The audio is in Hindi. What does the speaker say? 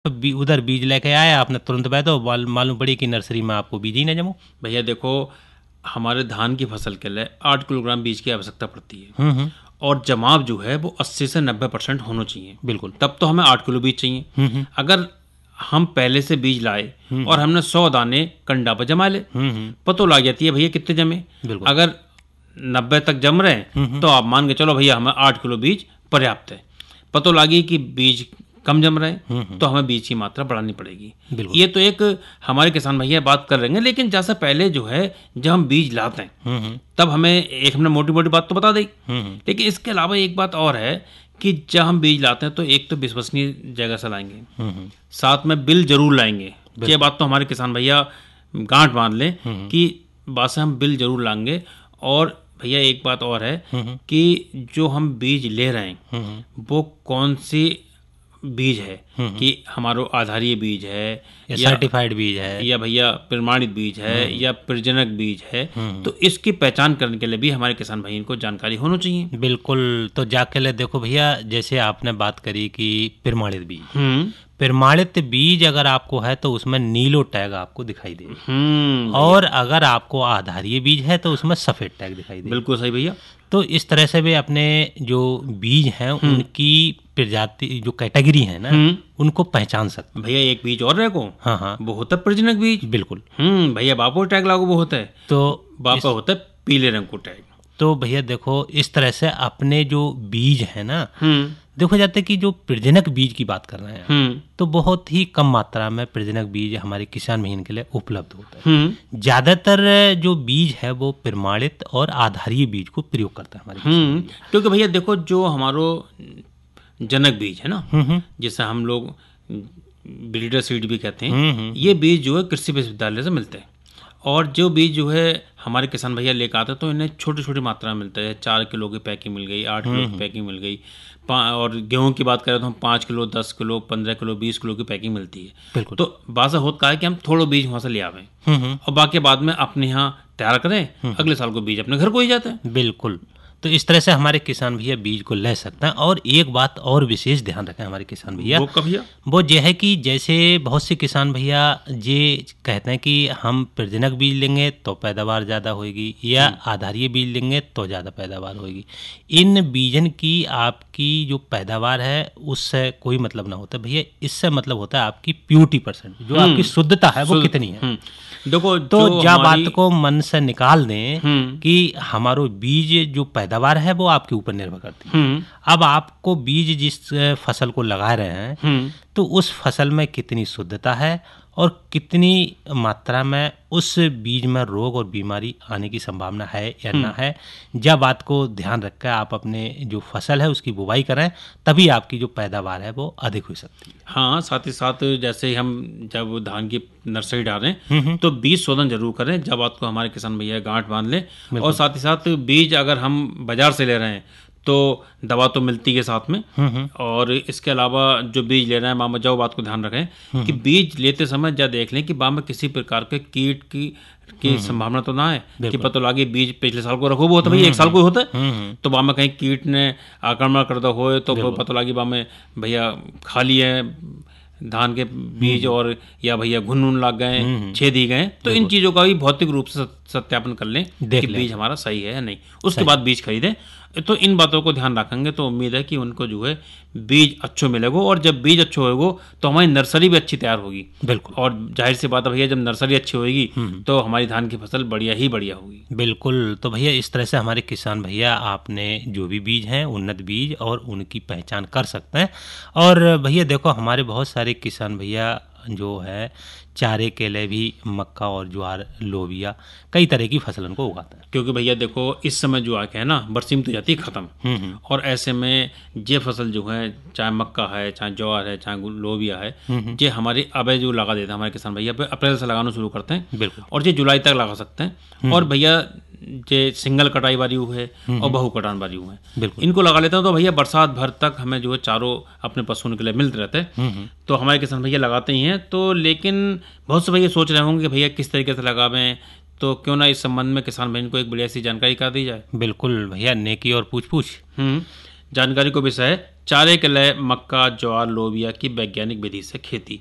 उधर बीज लेके आया, आपने तुरंत बह दो, मालूम पड़ी कि नर्सरी में आपको बीज ही ना जमो। भैया देखो, हमारे धान की फसल के लिए 8 किलोग्राम बीज की आवश्यकता पड़ती है। और जमाव जो है वो 80 से 90% होना चाहिए। बिल्कुल। तब तो हमें 8 किलो बीज चाहिए। अगर हम पहले से बीज लाए और हमने 100 दाने कंडा पर जमा ले, पता लग जाती है भैया कितने जमे। अगर 90 तक जम रहे हैं तो आप मान के चलो भैया हमें 8 किलो बीज पर्याप्त है। पता लगी कि बीज कम जम रहे हैं तो हमें बीज की मात्रा बढ़ानी पड़ेगी। ये तो एक हमारे किसान भैया बात कर रहे हैं, लेकिन जैसा पहले जो है जब हम बीज लाते हैं तब हमें एक हमने मोटी मोटी बात तो बता दी, लेकिन इसके अलावा एक बात और है कि जब हम बीज लाते हैं तो एक तो विश्वसनीय जगह से लाएंगे, साथ में बिल जरूर लाएंगे। ये बात तो हमारे किसान भैया गांठ बांध लें कि बात से हम बिल जरूर लाएंगे। और भैया एक बात और है कि जो हम बीज ले रहे हैं वो कौन सी बीज है, कि हमारा आधारीय बीज है या सर्टिफाइड बीज है या भैया प्रमाणित बीज है या प्रजनक बीज है, तो इसकी पहचान करने के लिए भी हमारे किसान भाइयों को जानकारी होनी चाहिए। बिल्कुल। तो जाके ले देखो भैया, जैसे आपने बात करी कि प्रमाणित बीज, प्रमाणित बीज अगर आपको है तो उसमें नीलो टैग आपको दिखाई दे, और अगर आपको आधारीय बीज है तो उसमें सफेद टैग दिखाई दे। बिल्कुल सही भैया। तो इस तरह से भी अपने जो बीज हैं उनकी प्रजाति जो कैटेगरी है ना उनको पहचान सकते भैया। एक बीज और को हाँ वो होता है प्रजनक बीज। बिल्कुल। भैया बापो टैग लागू वो होता है, तो बापा होता है पीले रंग को टैग। तो भैया देखो, इस तरह से अपने जो बीज है ना, देखो जाते कि जो प्रजनक बीज की बात कर रहे हैं तो बहुत ही कम मात्रा में प्रजनक बीज हमारे किसान भाइयों के लिए उपलब्ध होता है। ज्यादातर जो बीज है वो प्रमाणित और आधारीय बीज को प्रयोग करता है हमारे। क्योंकि भैया देखो, जो हमारो जनक बीज है ना, जिसे हम लोग ब्रीडर सीड भी कहते हैं, ये बीज जो है कृषि विश्वविद्यालय से मिलते हैं। और जो बीज जो है हमारे किसान भैया लेकर आते हैं तो इन्हें छोटी छोटी मात्रा में मिलता है। 4 किलो की पैकिंग मिल गई, 8 किलो की पैकिंग मिल गई, और गेहूं की बात करें तो हम 5 किलो, 10 किलो, 15 किलो, 20 किलो की पैकिंग मिलती है। तो बासा होता है कि हम थोड़ा बीज वहां से ले आवें और बाकी बाद में अपने यहाँ तैयार करें, अगले साल को बीज अपने घर को ही जाते हैं। बिल्कुल। तो इस तरह से हमारे किसान भैया बीज को ले सकते हैं। और एक बात और विशेष ध्यान रखें हमारे किसान भैया, वो ये है कि जैसे बहुत से किसान भैया ये कहते हैं कि हम प्रजनक बीज लेंगे तो पैदावार ज़्यादा होगी या आधारीय बीज लेंगे तो ज़्यादा पैदावार होगी। इन बीजन की आपकी जो पैदावार है उससे कोई मतलब ना होता भैया। इससे मतलब होता है आपकी प्योरिटी %, जो आपकी शुद्धता है वो कितनी है। देखो, तो जो बात को मन से निकाल दें कि हमारो बीज जो पैदावार है वो आपके ऊपर निर्भर करती है। अब आपको बीज जिस फसल को लगा रहे हैं तो उस फसल में कितनी शुद्धता है और कितनी मात्रा में उस बीज में रोग और बीमारी आने की संभावना है या ना है, जब बात को ध्यान रखकर आप अपने जो फसल है उसकी बुवाई करें, तभी आपकी जो पैदावार है वो अधिक हो सकती है। हाँ, साथ ही साथ जैसे हम जब धान की नर्सरी डालें तो बीज शोधन जरूर करें। जब बात को हमारे किसान भैया गांठ बांध लें। और साथ ही साथ बीज अगर हम बाजार से ले रहे हैं तो दवा तो मिलती है साथ में। और इसके अलावा जो बीज ले रहे हैं मामा जाओ बात को ध्यान रखें कि बीज लेते समय जब देख लें कि बाम में किसी प्रकार के कीट की संभावना तो ना है कि पता लगे बीज पिछले साल को रखो वो तो भैया 1 साल को होता है, तो बाम में कहीं कीट ने आक्रमण करता हो तो पता लगे बाम में भैया खाली है धान के बीज और या भैया घुन लग गए, छेद ही गए, तो इन चीज़ों का भी भौतिक रूप से सत्यापन कर लें कि बीज हमारा सही है या नहीं, उसके बाद बीज खरीदें। तो इन बातों को ध्यान रखेंगे तो उम्मीद है कि उनको जो है बीज अच्छो मिलेगा। और जब बीज अच्छो होगा तो हमारी नर्सरी भी अच्छी तैयार होगी। बिल्कुल। और जाहिर सी बात है भैया, जब नर्सरी अच्छी होगी तो हमारी धान की फसल बढ़िया ही बढ़िया होगी। बिल्कुल। तो भैया इस तरह से हमारे किसान भैया आपने जो भी बीज हैं उन्नत बीज और उनकी पहचान कर सकते हैं। और भैया देखो, हमारे बहुत सारे किसान भैया जो है चारे के लिए भी मक्का और ज्वार, लोबिया, कई तरह की फसलों को उगाते हैं। क्योंकि भैया देखो, इस समय जो आके है ना बरसीम तो जाती है खत्म, और ऐसे में ये फसल जो है चाहे मक्का है, चाहे ज्वार है, चाहे लोबिया है, ये हमारे अब जो लगा देते हैं हमारे किसान भैया अप्रैल से लगाना शुरू करते हैं। बिल्कुल। और ये जुलाई तक लगा सकते हैं। और भैया ये सिंगल कटाई वाली है और बहु कटान वाली है, इनको लगा लेते हैं तो भैया बरसात भर तक हमें जो है चारों अपने पशुओं के लिए मिलते रहते हैं। तो हमारे किसान भैया लगाते ही हैं। तो लेकिन बहुत से भैया सोच रहे होंगे कि भैया किस तरीके से लगावें, तो क्यों ना इस संबंध में किसान भाई को एक बढ़िया सी जानकारी कर दी जाए। बिल्कुल भैया, नेकी और पूछ पूछ जानकारी को विषय चारे के लय मक्का, ज्वार, लोबिया की वैज्ञानिक विधि से खेती।